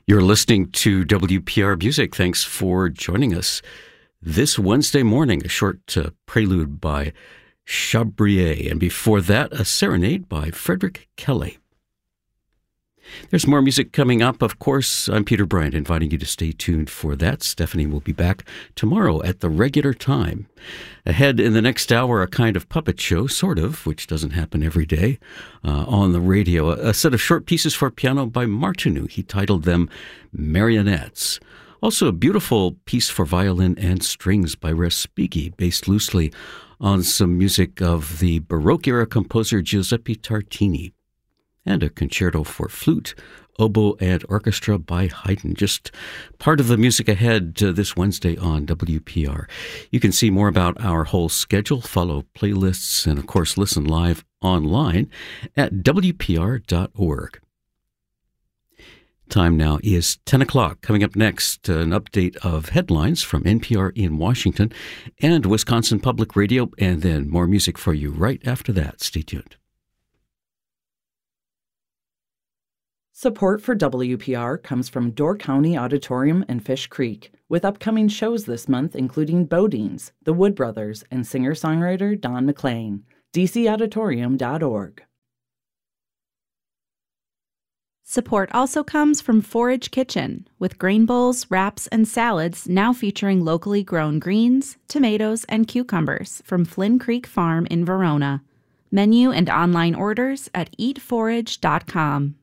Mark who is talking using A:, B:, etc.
A: You're listening to WPR Music. Thanks for joining us this Wednesday morning. A short prelude by Chabrier, and before that, a serenade by Frederick Kelly. There's more music coming up, of course. I'm Peter Bryant, inviting you to stay tuned for that. Stephanie will be back tomorrow at the regular time. Ahead in the next hour, a kind of puppet show, sort of, which doesn't happen every day, on the radio. A set of short pieces for piano by Martinu. He titled them Marionettes. Also, a beautiful piece for violin and strings by Respighi, based loosely on some music of the Baroque-era composer Giuseppe Tartini. And a concerto for flute, oboe, and orchestra by Haydn. Just part of the music ahead this Wednesday on WPR. You can see more about our whole schedule, follow playlists, and of course listen live online at WPR.org. Time now is 10 o'clock. Coming up next, an update of headlines from NPR in Washington and Wisconsin Public Radio, and then more music for you right after that. Stay tuned.
B: Support for WPR comes from Door County Auditorium and Fish Creek, with upcoming shows this month including Bodines, the Wood Brothers, and singer-songwriter Don McLean. dcauditorium.org.
C: Support also comes from Forage Kitchen, with grain bowls, wraps, and salads now featuring locally grown greens, tomatoes, and cucumbers from Flynn Creek Farm in Verona. Menu and online orders at eatforage.com.